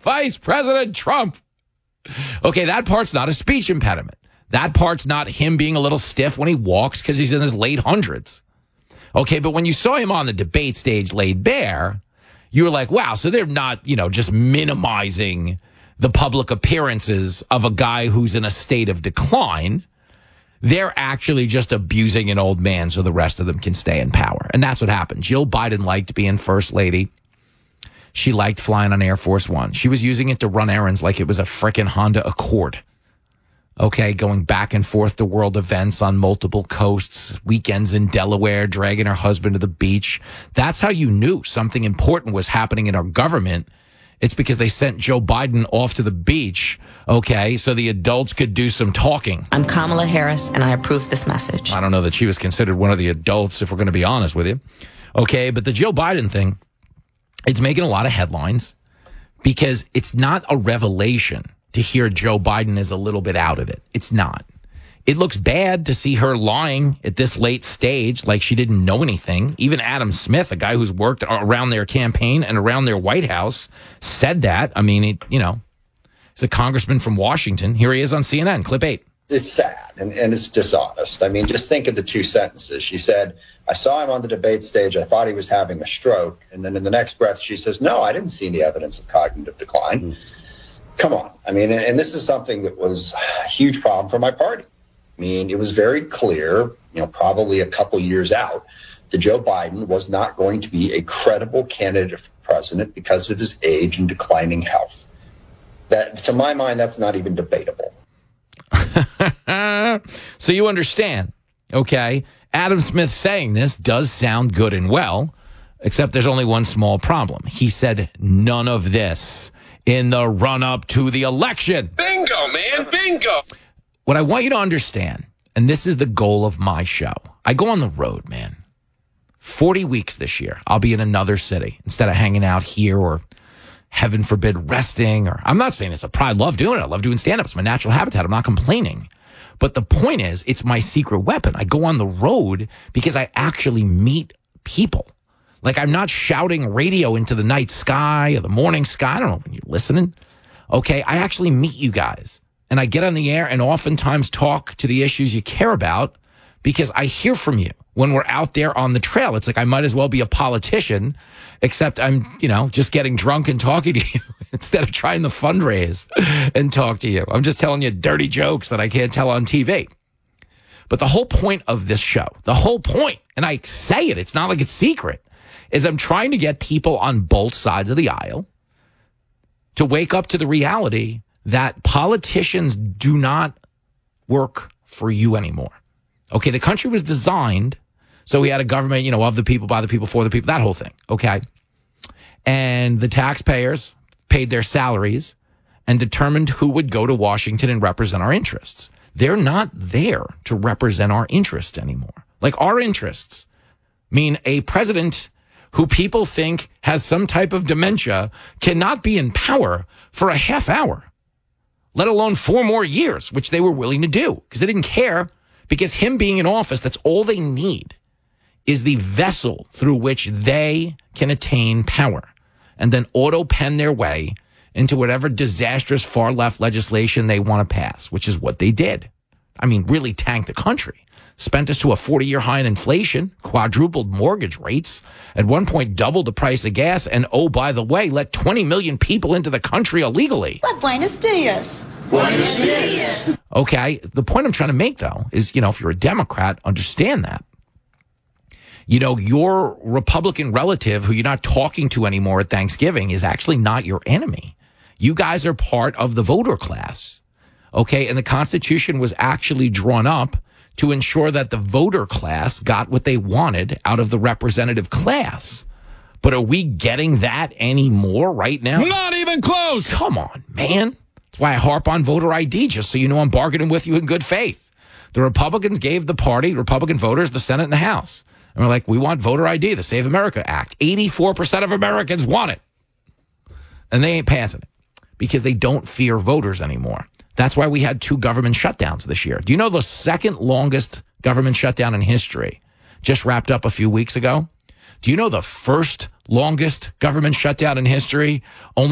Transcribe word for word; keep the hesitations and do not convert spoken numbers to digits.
Vice President Trump. Okay, that part's not a speech impediment. That part's not him being a little stiff when he walks because he's in his late hundreds. Okay, but when you saw him on the debate stage laid bare, you were like, wow, so they're not, you know, just minimizing the public appearances of a guy who's in a state of decline. They're actually just abusing an old man so the rest of them can stay in power. And that's what happened. Jill Biden liked being first lady. She liked flying on Air Force One. She was using it to run errands like it was a frickin' Honda Accord. Okay, going back and forth to world events on multiple coasts, weekends in Delaware, dragging her husband to the beach. That's how you knew something important was happening in our government. It's because they sent Joe Biden off to the beach, okay, so the adults could do some talking. I'm Kamala Harris, and I approve this message. I don't know that she was considered one of the adults, if we're going to be honest with you. Okay, but the Joe Biden thing, it's making a lot of headlines because it's not a revelation to hear Joe Biden is a little bit out of it. It's not. It looks bad to see her lying at this late stage like she didn't know anything. Even Adam Smith, a guy who's worked around their campaign and around their White House, said that. I mean, it, you know, he's a congressman from Washington. Here he is on C N N, clip eight. It's sad and, and it's dishonest. I mean, just think of the two sentences. She said, I saw him on the debate stage. I thought he was having a stroke. And then in the next breath, she says, no, I didn't see any evidence of cognitive decline. Mm-hmm. Come on. I mean, and this is something that was a huge problem for my party. I mean, it was very clear, you know, probably a couple years out, that Joe Biden was not going to be a credible candidate for president because of his age and declining health. That, to my mind, that's not even debatable. So you understand, okay? Adam Smith saying this does sound good and well, except there's only one small problem. He said none of this in the run-up to the election. Bingo, man, bingo. What I want you to understand, and this is the goal of my show, I go on the road, man. forty weeks this year, I'll be in another city instead of hanging out here or, heaven forbid, resting. Or I'm not saying it's a pride. I love doing it. I love doing stand-up. It's my natural habitat. I'm not complaining. But the point is, it's my secret weapon. I go on the road because I actually meet people. Like, I'm not shouting radio into the night sky or the morning sky. I don't know when you're listening. Okay, I actually meet you guys. And I get on the air and oftentimes talk to the issues you care about because I hear from you when we're out there on the trail. It's like I might as well be a politician, except I'm, you know, just getting drunk and talking to you instead of trying to fundraise and talk to you. I'm just telling you dirty jokes that I can't tell on T V. But the whole point of this show, the whole point, and I say it, it's not like it's secret, is I'm trying to get people on both sides of the aisle to wake up to the reality that politicians do not work for you anymore. Okay, the country was designed so we had a government, you know, of the people, by the people, for the people, that whole thing, okay? And the taxpayers paid their salaries and determined who would go to Washington and represent our interests. They're not there to represent our interests anymore. Like, our interests mean a president who people think has some type of dementia cannot be in power for a half hour, let alone four more years, which they were willing to do because they didn't care, because him being in office, that's all they need is the vessel through which they can attain power and then auto-pen their way into whatever disastrous far-left legislation they want to pass, which is what they did. I mean, really tanked the country. Spent us to a forty-year high in inflation, quadrupled mortgage rates, at one point doubled the price of gas, and oh, by the way, let twenty million people into the country illegally. Well, buenos dias. Buenos dias. Okay, the point I'm trying to make, though, is, you know, if you're a Democrat, understand that. You know, your Republican relative who you're not talking to anymore at Thanksgiving is actually not your enemy. You guys are part of the voter class, okay? And the Constitution was actually drawn up to ensure that the voter class got what they wanted out of the representative class. But are we getting that anymore right now? Not even close. Come on, man. That's why I harp on voter I D, just so you know I'm bargaining with you in good faith. The Republicans gave the party, Republican voters, the Senate and the House. And we're like, we want voter I D, the Save America Act. eighty-four percent of Americans want it. And they ain't passing it because they don't fear voters anymore. That's why we had two government shutdowns this year. Do you know the second longest government shutdown in history just wrapped up a few weeks ago? Do you know the first longest government shutdown in history only